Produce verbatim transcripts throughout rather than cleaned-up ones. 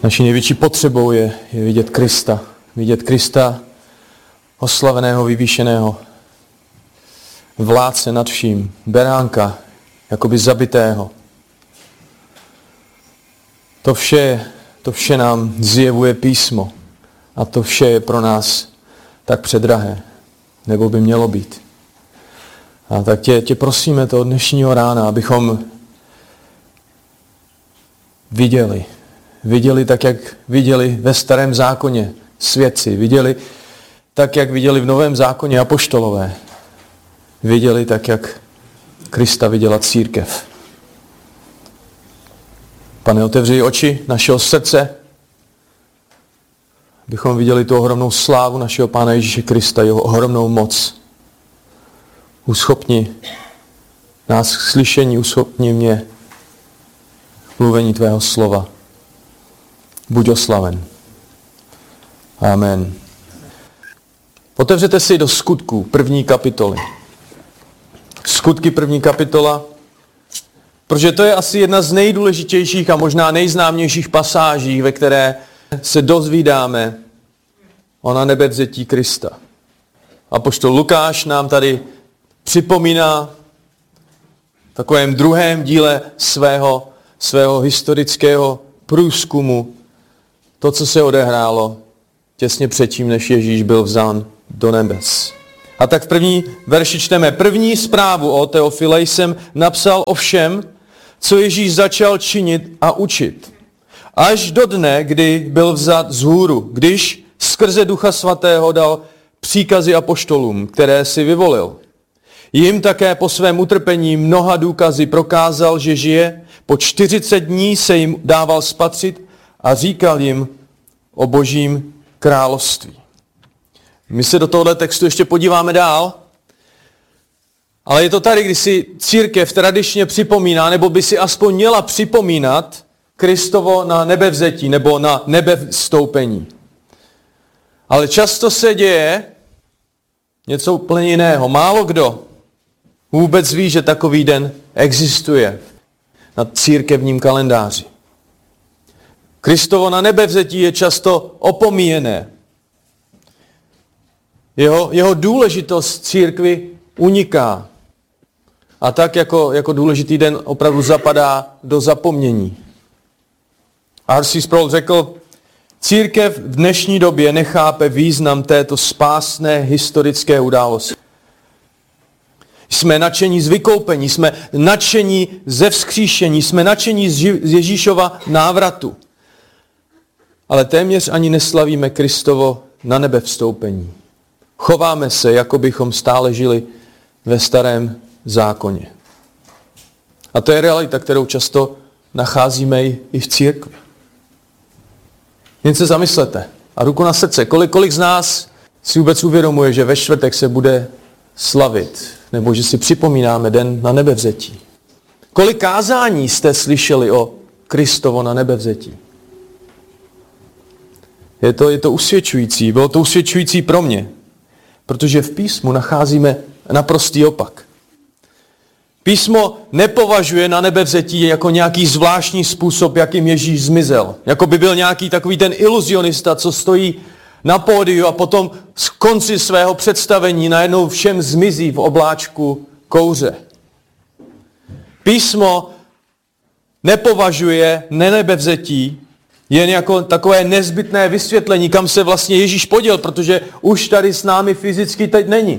Naší největší potřebou je, je vidět Krista. Vidět Krista oslaveného, vyvýšeného, vládce nad vším, beránka, jakoby zabitého. To vše, to vše nám zjevuje písmo. A to vše je pro nás tak předrahé. Nebo by mělo být. A tak tě, tě prosíme to od dnešního rána, abychom viděli. Viděli tak, jak viděli ve starém zákoně svědci. Viděli tak, jak viděli v novém zákoně apoštolové. Viděli tak, jak Krista viděla církev. Pane, otevři oči našeho srdce, abychom viděli tu ohromnou slávu našeho Pána Ježíše Krista, jeho ohromnou moc. Uschopni nás k slyšení, uschopni mě mluvení tvého slova. Buď oslaven. Amen. Otevřete si do Skutků, první kapitoly. Skutky, první kapitola, protože to je asi jedna z nejdůležitějších a možná nejznámějších pasáží, ve které se dozvídáme o nanebevzetí Krista. Apoštol Lukáš nám tady připomíná v takovém druhém díle svého, svého historického průzkumu to, co se odehrálo těsně předtím, než Ježíš byl vzán do nebes. A tak v první verši čteme: první zprávu o Teofile jsem napsal o všem, co Ježíš začal činit a učit. Až do dne, kdy byl vzat z hůru, když skrze Ducha Svatého dal příkazy apoštolům, které si vyvolil. Jim také po svém utrpení mnoha důkazy prokázal, že žije. Po čtyřicet dní se jim dával spatřit a říkal jim o Božím království. My se do tohoto textu ještě podíváme dál, ale je to tady, kdy si církev tradičně připomíná, nebo by si aspoň měla připomínat Kristovo na nebevzetí nebo na nebevstoupení. Ale často se děje něco úplně jiného. Málo kdo vůbec ví, že takový den existuje na církevním kalendáři. Kristovo na nebevzetí je často opomíjené. Jeho, jeho důležitost církvi uniká. A tak jako, jako důležitý den opravdu zapadá do zapomnění. R C Sproul řekl, církev v dnešní době nechápe význam této spásné historické události. Jsme nadšení z vykoupení, jsme nadšení ze vzkříšení, jsme nadšení z Ježíšova návratu. Ale téměř ani neslavíme Kristovo na nebe vstoupení. Chováme se, jako bychom stále žili ve starém zákoně. A to je realita, kterou často nacházíme i v církvi. Jen se zamyslete a ruku na srdce, kolik, kolik z nás si vůbec uvědomuje, že ve čtvrtek se bude slavit, nebo že si připomínáme den na nebevzetí. Kolik kázání jste slyšeli o Kristovo na nebevzetí? Je to, je to usvědčující, bylo to usvědčující pro mě, protože v písmu nacházíme naprostý opak. Písmo nepovažuje na nebevzetí jako nějaký zvláštní způsob, jakým Ježíš zmizel. Jako by byl nějaký takový ten iluzionista, co stojí na pódiu a potom z konci svého představení najednou všem zmizí v obláčku kouře. Písmo nepovažuje nenebevzetí jen jako takové nezbytné vysvětlení, kam se vlastně Ježíš poděl, protože už tady s námi fyzicky teď není.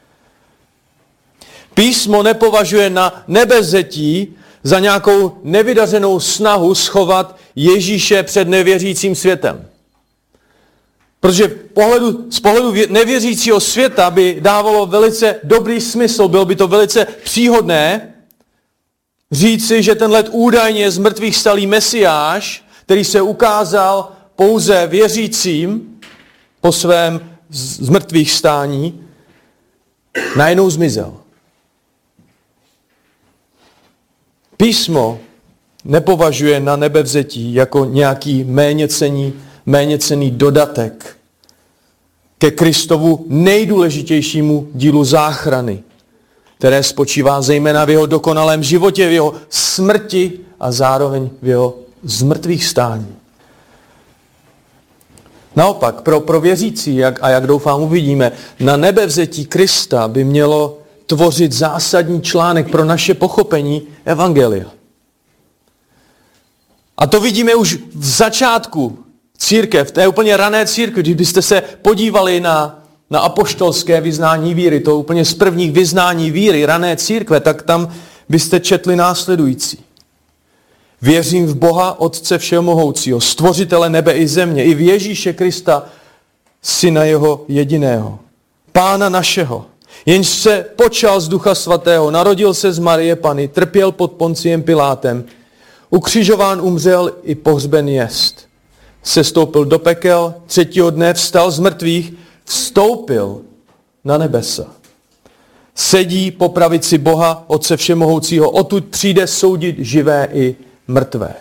Písmo nepovažuje na nebevzetí za nějakou nevydařenou snahu schovat Ježíše před nevěřícím světem. Protože pohledu, z pohledu nevěřícího světa by dávalo velice dobrý smysl, bylo by to velice příhodné říci, že tenhle údajně z mrtvých stalý Mesiáš, který se ukázal pouze věřícím po svém z mrtvých stání, najednou zmizel. Písmo nepovažuje na nebevzetí jako nějaký méněcenný, méněcenný dodatek ke Kristovu nejdůležitějšímu dílu záchrany, které spočívá zejména v jeho dokonalém životě, v jeho smrti a zároveň v jeho zmrtvých stání. Naopak, pro, pro věřící, jak, a jak doufám uvidíme, na nebevzetí Krista by mělo tvořit zásadní článek pro naše pochopení evangelia. A to vidíme už v začátku církev, v té úplně rané církvi, když byste se podívali na, na apoštolské vyznání víry, to úplně z prvních vyznání víry rané církve, tak tam byste četli následující. Věřím v Boha, Otce všemohoucího, stvořitele nebe i země, i v Ježíše Krista, syna jeho jediného, Pána našeho, jenž se počal z Ducha svatého, narodil se z Marie Panny, trpěl pod Ponciem Pilátem, ukřižován umřel i pohřben jest. Sestoupil do pekel, třetího dne vstal z mrtvých, vstoupil na nebesa. Sedí po pravici Boha, Otce všemohoucího, odtud přijde soudit živé i mrtvé.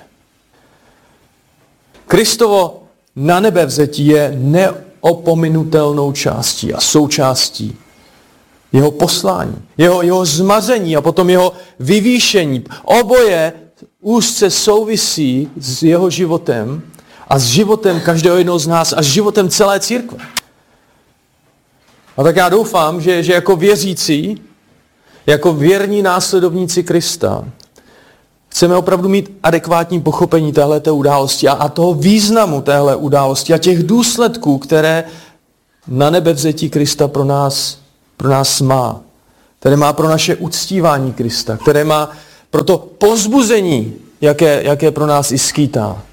Kristovo na nebevzetí je neopominutelnou částí a součástí jeho poslání, jeho, jeho zmazení a potom jeho vyvýšení. Oboje úzce souvisí s jeho životem a s životem každého jednoho z nás a s životem celé církve. A tak já doufám, že, že jako věřící, jako věrní následovníci Krista, chceme opravdu mít adekvátní pochopení téhleté události a, a toho významu téhle události a těch důsledků, které na nebevzetí Krista pro nás, pro nás má. Které má pro naše uctívání Krista, které má pro to povzbuzení, jaké, jaké pro nás i skýtá.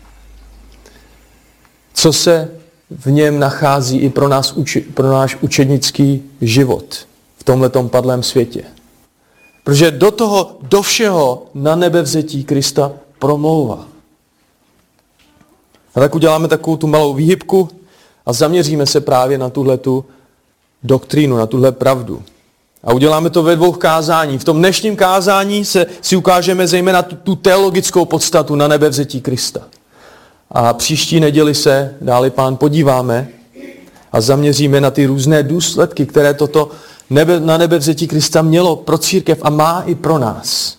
Co se v něm nachází i pro, nás, pro náš učednický život v tomhletom padlém světě. Protože do toho, do všeho na nebevzetí Krista promlouvá. A tak uděláme takovou tu malou výhybku a zaměříme se právě na tuhletu doktrínu, na tuhle pravdu. A uděláme to ve dvou kázání. V tom dnešním kázání se, si ukážeme zejména tu, tu teologickou podstatu na nebevzetí Krista. A příští neděli se, dáli Pán, podíváme a zaměříme na ty různé důsledky, které toto nebe, na nebevzetí Krista mělo pro církev a má i pro nás.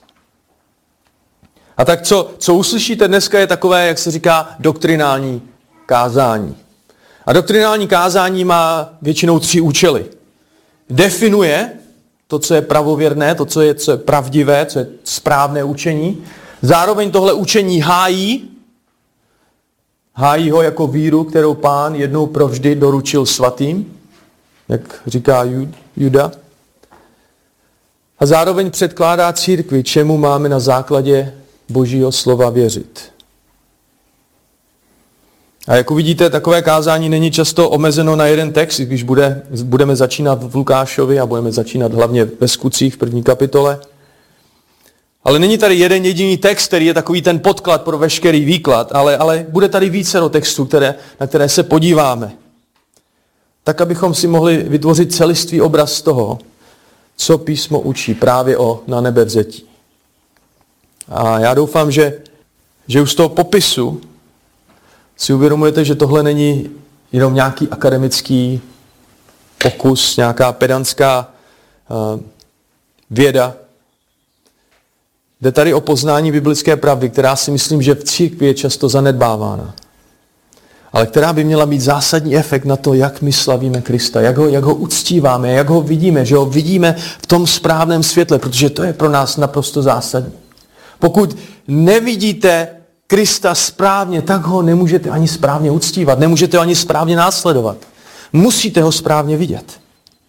A tak co, co uslyšíte dneska je takové, jak se říká, doktrinální kázání. A doktrinální kázání má většinou tři účely. Definuje to, co je pravověrné, to, co je, co je pravdivé, co je správné učení. Zároveň tohle učení hájí, hájí ho jako víru, kterou Pán jednou provždy doručil svatým, jak říká Juda. A zároveň předkládá církvi, čemu máme na základě Božího slova věřit. A jak uvidíte, takové kázání není často omezeno na jeden text, když bude, budeme začínat v Lukášovi a budeme začínat hlavně ve Skutcích v první kapitole. Ale není tady jeden jediný text, který je takový ten podklad pro veškerý výklad, ale, ale bude tady vícero textů, které, na které se podíváme. Tak, abychom si mohli vytvořit celistvý obraz toho, co písmo učí právě o na nebevzetí. A já doufám, že, že už z toho popisu si uvědomujete, že tohle není jenom nějaký akademický pokus, nějaká pedantská uh, věda. Jde tady o poznání biblické pravdy, která si myslím, že v církvi je často zanedbávána. Ale která by měla mít zásadní efekt na to, jak my slavíme Krista, jak ho, jak ho uctíváme, jak ho vidíme, že ho vidíme v tom správném světle, protože to je pro nás naprosto zásadní. Pokud nevidíte Krista správně, tak ho nemůžete ani správně uctívat, nemůžete ho ani správně následovat. Musíte ho správně vidět.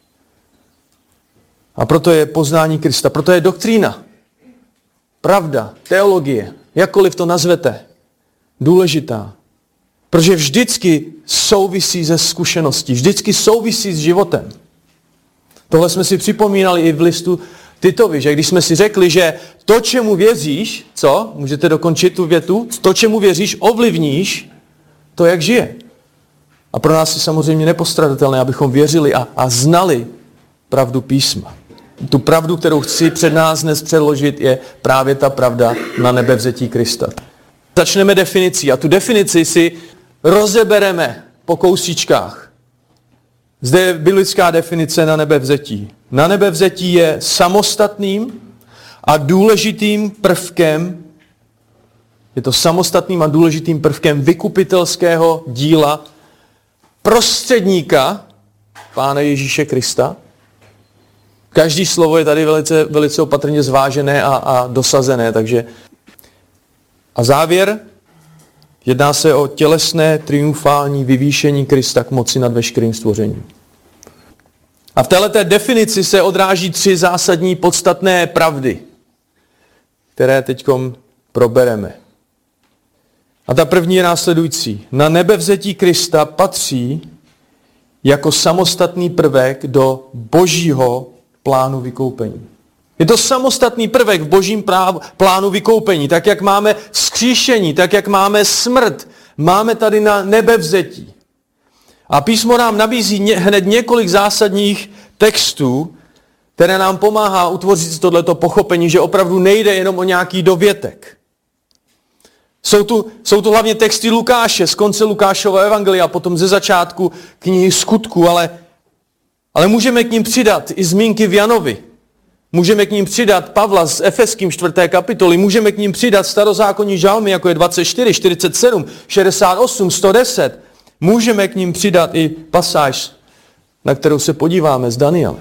A proto je poznání Krista, proto je doktrína, pravda, teologie, jakkoliv to nazvete, důležitá. Protože vždycky souvisí se zkušeností, vždycky souvisí s životem. Tohle jsme si připomínali i v listu Titovi, že když jsme si řekli, že to, čemu věříš, co? Můžete dokončit tu větu? To, čemu věříš, ovlivníš to, jak žije. A pro nás je samozřejmě nepostradatelné, abychom věřili a, a znali pravdu písma. Tu pravdu, kterou chci před nás dnes předložit, je právě ta pravda na nebevzetí Krista. Začneme definicí a tu definici si rozebereme po kousíčkách. Zde je biblická definice na nebevzetí. Na nebevzetí je samostatným a důležitým prvkem, je to samostatným a důležitým prvkem vykupitelského díla prostředníka Pána Ježíše Krista. Každý slovo je tady velice, velice opatrně zvážené a, a dosazené, takže a závěr, jedná se o tělesné triumfální vyvýšení Krista k moci nad veškerým stvořením. A v této definici se odráží tři zásadní podstatné pravdy, které teďkom probereme. A ta první je následující. Na nebevzetí Krista patří jako samostatný prvek do božího plánu vykoupení. Je to samostatný prvek v božím plánu vykoupení. Tak, jak máme vzkříšení, tak, jak máme smrt, máme tady na nebevzetí. A písmo nám nabízí ně, hned několik zásadních textů, které nám pomáhá utvořit tohleto pochopení, že opravdu nejde jenom o nějaký dovětek. Jsou tu, jsou tu hlavně texty Lukáše, z konce Lukášova evangelia, potom ze začátku knihy Skutků, ale, ale můžeme k ním přidat i zmínky v Janovi. Můžeme k ním přidat Pavla z Efeským čtvrté kapitoly, můžeme k ním přidat starozákonní žalmy, jako je dvacet čtyři, čtyřicet sedm, šedesát osm, sto deset. Můžeme k ním přidat i pasáž, na kterou se podíváme z Daniele.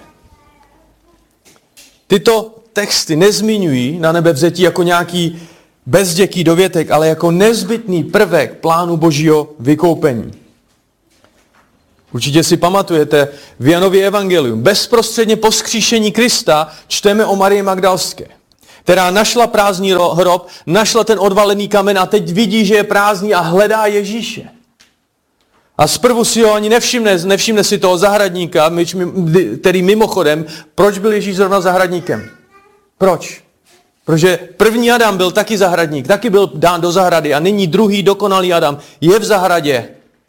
Tyto texty nezmiňují na nebevzetí jako nějaký bezděký dovětek, ale jako nezbytný prvek plánu božího vykoupení. Určitě si pamatujete v Janově evangelium. Bezprostředně po vzkříšení Krista čteme o Marii Magdalské, která našla prázdný hrob, našla ten odvalený kamen a teď vidí, že je prázdný a hledá Ježíše. A zprvu si ho ani nevšimne, nevšimne si toho zahradníka, který mimochodem, proč byl Ježíš zrovna zahradníkem? Proč? Protože první Adam byl taky zahradník, taky byl dán do zahrady a nyní druhý dokonalý Adam je v zahradě.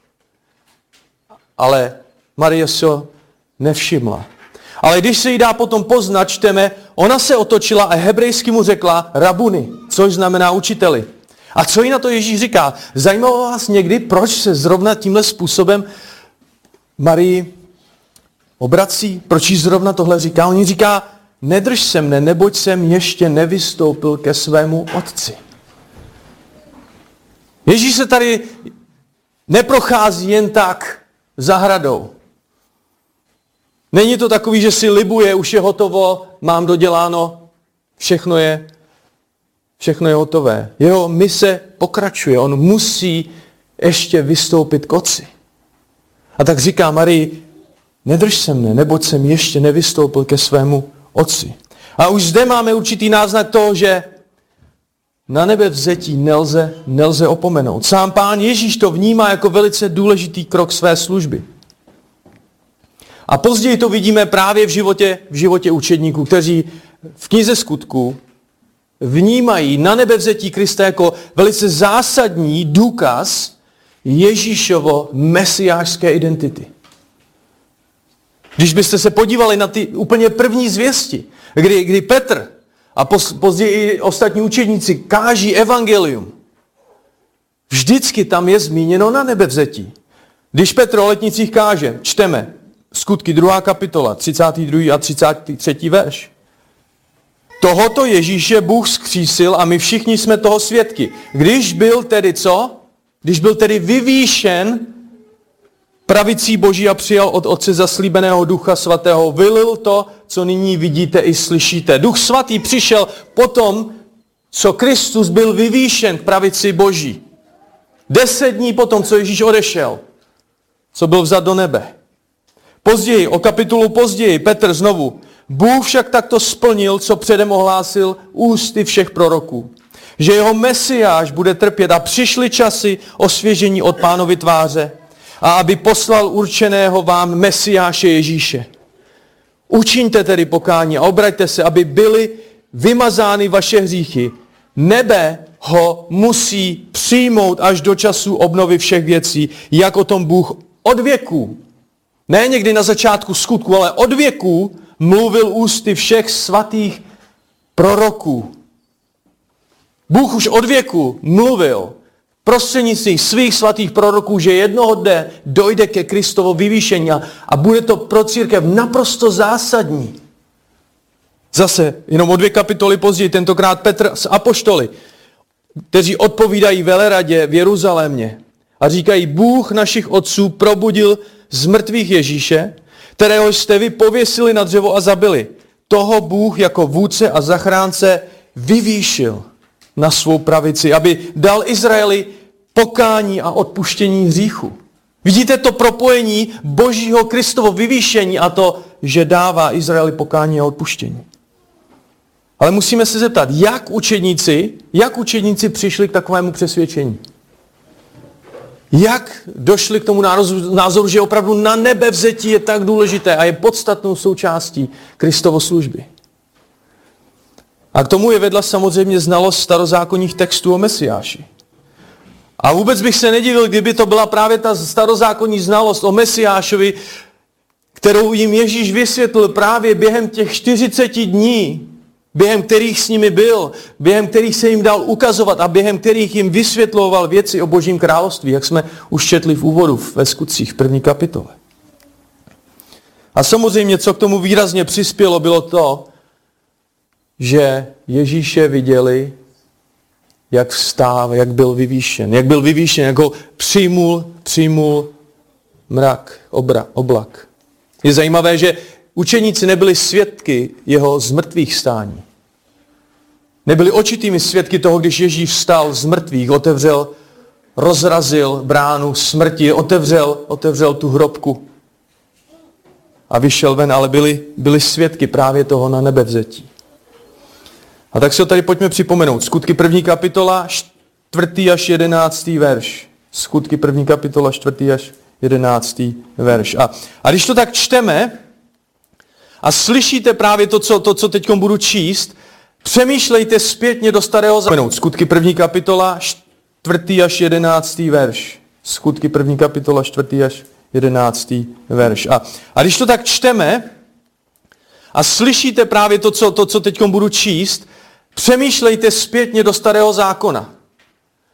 Ale Marie se ho nevšimla. Ale když se jí dá potom poznat, čteme, ona se otočila a hebrejsky mu řekla rabuni, což znamená učiteli. A co jí na to Ježíš říká? Zajímalo vás někdy, proč se zrovna tímhle způsobem Marii obrací? Proč jí zrovna tohle říká? On jí říká, nedrž se mne, neboť jsem ještě nevystoupil ke svému otci. Ježíš se tady neprochází jen tak zahradou. Není to takový, že si libuje, už je hotovo, mám doděláno, všechno je, všechno je hotové. Jeho mise pokračuje, on musí ještě vystoupit k otci. A tak říká Marii, nedrž se mne, neboť jsem ještě nevystoupil ke svému otci. A už zde máme určitý náznak toho, že na nebevzetí nelze, nelze opomenout. Sám Pán Ježíš to vnímá jako velice důležitý krok své služby. A později to vidíme právě v životě, v životě učedníků, kteří v knize Skutků vnímají na nebevzetí Krista jako velice zásadní důkaz Ježíšovo mesiášské identity. Když byste se podívali na ty úplně první zvěsti, kdy, kdy Petr a později i ostatní učedníci káží evangelium, vždycky tam je zmíněno na nebevzetí. Když Petr o letnicích káže, čteme Skutky druhá kapitola, třicátý druhý a třicátý třetí verš. Tohoto Ježíše Bůh vzkřísil a my všichni jsme toho svědky. Když byl tedy co? Když byl tedy vyvýšen pravicí Boží a přijal od Otce zaslíbeného Ducha Svatého, vylil to, co nyní vidíte i slyšíte. Duch Svatý přišel potom, co Kristus byl vyvýšen k pravici Boží. Deset dní potom, co Ježíš odešel, co byl vzat do nebe. Později, o kapitolu později, Petr znovu. Bůh však takto splnil, co předem ohlásil ústy všech proroků. Že jeho Mesiáš bude trpět a přišly časy osvěžení od Pánovy tváře a aby poslal určeného vám Mesiáše Ježíše. Učiňte tedy pokání a obraťte se, aby byly vymazány vaše hříchy. Nebe ho musí přijmout až do času obnovy všech věcí, jak o tom Bůh od věků, ne někdy na začátku skutku, ale od věků mluvil ústy všech svatých proroků. Bůh už od věku mluvil prostřednictvím svých svatých proroků, že jednoho dne dojde ke Kristovo vyvýšení a, a bude to pro církev naprosto zásadní. Zase, jenom o dvě kapitoly později, tentokrát Petr s apoštoly, kteří odpovídají veleradě v Jeruzalémě. a říkají, Bůh našich otců probudil z mrtvých Ježíše, kterého jste vy pověsili na dřevo a zabili. Toho Bůh jako vůdce a zachránce vyvýšil na svou pravici, aby dal Izraeli pokání a odpuštění hříchu. Vidíte to propojení Božího Kristovo vyvýšení a to, že dává Izraeli pokání a odpuštění. Ale musíme se zeptat, jak učedníci, jak učedníci přišli k takovému přesvědčení? Jak došli k tomu názoru, že opravdu na nebevzetí je tak důležité a je podstatnou součástí Kristovo služby? A k tomu je vedla samozřejmě znalost starozákonních textů o Mesiáši. A vůbec bych se nedivil, kdyby to byla právě ta starozákonní znalost o Mesiášovi, kterou jim Ježíš vysvětlil právě během těch čtyřiceti dní, během kterých s nimi byl, během kterých se jim dal ukazovat a během kterých jim vysvětloval věci o Božím království, jak jsme už četli v úvodu ve Skutcích v první kapitole. A samozřejmě, co k tomu výrazně přispělo, bylo to, že Ježíše viděli, jak vstává, jak byl vyvýšen, jak byl vyvýšen, jak ho přijmul, přijmul mrak, obra, oblak. Je zajímavé, že učeníci nebyli svědky jeho zmrtvých stání. Nebyli očitými svědky toho, když Ježíš vstal z mrtvých, otevřel, rozrazil bránu smrti, otevřel, otevřel tu hrobku a vyšel ven, ale byli, byli svědky právě toho na nebevzetí. A tak si ho tady pojďme připomenout. Skutky první kapitola, čtvrtý až jedenáctý verš. Skutky první kapitola, čtvrtý až jedenáctý verš. A, a když to tak čteme a slyšíte právě to, co, to, co teď budu číst, přemýšlejte zpětně do starého zákona. Skutky první kapitola, čtvrtý až jedenáctý verš. Skutky první kapitola, čtvrtý až jedenáctý verš. A, a když to tak čteme a slyšíte právě to, co, to, co teď budu číst, přemýšlejte zpětně do starého zákona.